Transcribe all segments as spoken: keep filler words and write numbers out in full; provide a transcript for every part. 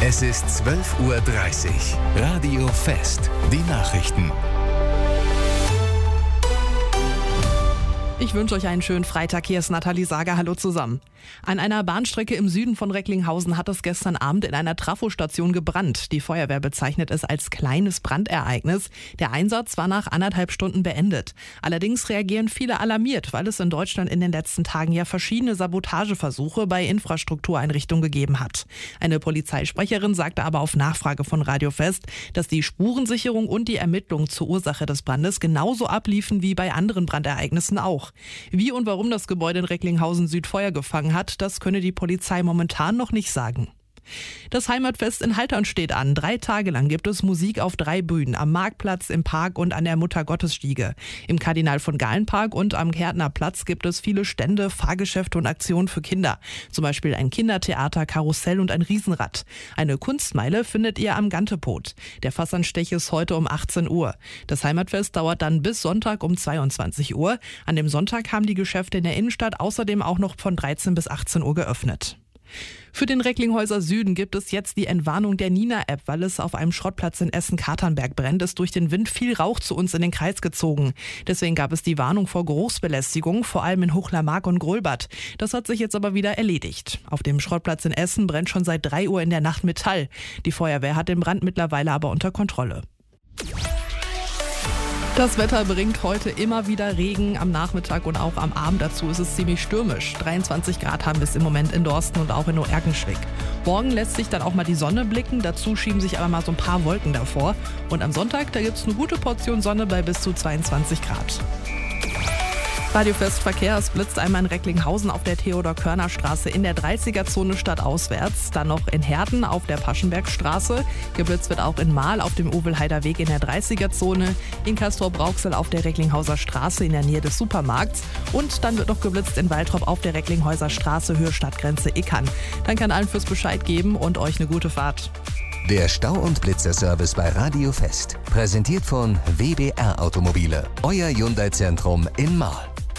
Es ist zwölf Uhr dreißig. Radio Fest. Die Nachrichten. Ich wünsche euch einen schönen Freitag. Hier ist Nathalie Sager. Hallo zusammen. An einer Bahnstrecke im Süden von Recklinghausen hat es gestern Abend in einer Trafostation gebrannt. Die Feuerwehr bezeichnet es als kleines Brandereignis. Der Einsatz war nach anderthalb Stunden beendet. Allerdings reagieren viele alarmiert, weil es in Deutschland in den letzten Tagen ja verschiedene Sabotageversuche bei Infrastruktureinrichtungen gegeben hat. Eine Polizeisprecherin sagte aber auf Nachfrage von Radio Fest, dass die Spurensicherung und die Ermittlungen zur Ursache des Brandes genauso abliefen wie bei anderen Brandereignissen auch. Wie und warum das Gebäude in Recklinghausen Süd Feuer gefangen hat, das könne die Polizei momentan noch nicht sagen. Das Heimatfest in Haltern steht an. Drei Tage lang gibt es Musik auf drei Bühnen, am Marktplatz, im Park und an der Muttergottesstiege. Im Kardinal von Galen Park und am Kärtner Platz gibt es viele Stände, Fahrgeschäfte und Aktionen für Kinder. Zum Beispiel ein Kindertheater, Karussell und ein Riesenrad. Eine Kunstmeile findet ihr am Gantepot. Der Fassanstech ist heute um achtzehn Uhr. Das Heimatfest dauert dann bis Sonntag um zweiundzwanzig Uhr. An dem Sonntag haben die Geschäfte in der Innenstadt außerdem auch noch von dreizehn bis achtzehn Uhr geöffnet. Für den Recklinghäuser Süden gibt es jetzt die Entwarnung der Nina-App, weil es auf einem Schrottplatz in Essen-Katernberg brennt, ist durch den Wind viel Rauch zu uns in den Kreis gezogen. Deswegen gab es die Warnung vor Geruchsbelästigung, vor allem in Hochlermark und Grölbad. Das hat sich jetzt aber wieder erledigt. Auf dem Schrottplatz in Essen brennt schon seit drei Uhr in der Nacht Metall. Die Feuerwehr hat den Brand mittlerweile aber unter Kontrolle. Das Wetter bringt heute immer wieder Regen am Nachmittag und auch am Abend. Dazu ist es ziemlich stürmisch. dreiundzwanzig Grad haben wir es im Moment in Dorsten und auch in Oerkenschwick. Morgen lässt sich dann auch mal die Sonne blicken. Dazu schieben sich aber mal so ein paar Wolken davor. Und am Sonntag, da gibt es eine gute Portion Sonne bei bis zu zweiundzwanzig Grad. Radiofest Verkehr, es blitzt einmal in Recklinghausen auf der Theodor-Körner-Straße in der dreißiger-Zone stadtauswärts, dann noch in Herten auf der Paschenbergstraße, geblitzt wird auch in Mahl auf dem Ovelheider Weg in der dreißiger-Zone, in Castrop-Rauxel auf der Recklinghauser Straße in der Nähe des Supermarkts und dann wird noch geblitzt in Waltrop auf der Recklinghäuser Straße Höhe Stadtgrenze Ickern. Dann kann allen fürs Bescheid geben und euch eine gute Fahrt. Der Stau- und Blitzerservice bei Radio Fest. Präsentiert von W B R Automobile. Euer Hyundai-Zentrum in Mahl.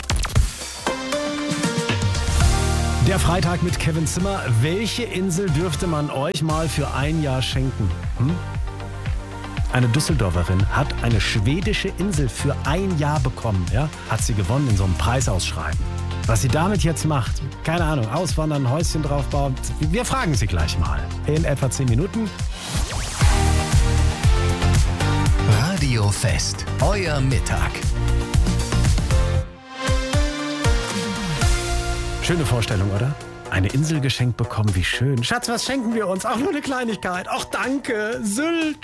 Der Freitag mit Kevin Zimmer. Welche Insel dürfte man euch mal für ein Jahr schenken? Hm? Eine Düsseldorferin hat eine schwedische Insel für ein Jahr bekommen. Ja? Hat sie gewonnen in so einem Preisausschreiben. Was sie damit jetzt macht, keine Ahnung, auswandern, ein Häuschen draufbauen. Wir fragen sie gleich mal. In etwa zehn Minuten. Radio Fest. Euer Mittag. Schöne Vorstellung, oder? Eine Insel geschenkt bekommen, wie schön. Schatz, was schenken wir uns? Auch nur eine Kleinigkeit. Ach, danke. Sylt.